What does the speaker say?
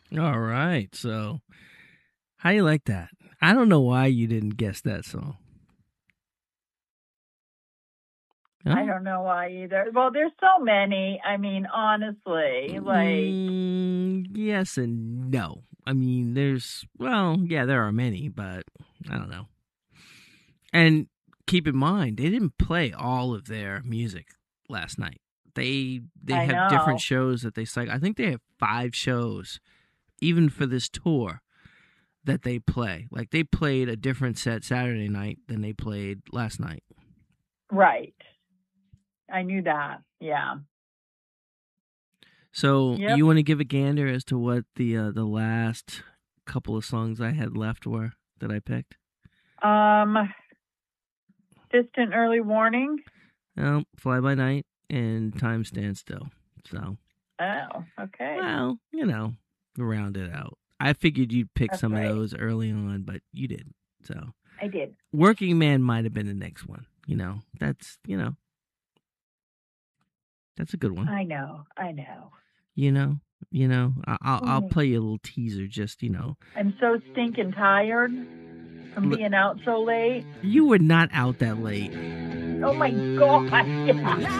All right. So, how you like that? I don't know why you didn't guess that song. I Huh? don't know why either. Well, there's so many. I mean, honestly, like, Yes and no. I mean, yeah, there are many, but I don't know. And keep in mind, they didn't play all of their music last night. They I have different know. shows that they cycle. I think they have 5 shows, even for this tour, that they play. Like they played a different set Saturday night than they played last night. Right. I knew that. Yeah. So Yep. you want to give a gander as to what the last couple of songs I had left were that I picked? Um, Distant Early Warning. Fly by Night and Time Stands Still. So, Oh, okay. well, round it out. I figured you'd pick That's some of right. those early on, but you didn't. So, I did. Working Man might have been the next one. That's a good one. I know. I know. You know, I'll Mm. play you a little teaser. Just I'm so stinking tired from being out so late. you were not out that late. Oh my God. Yeah.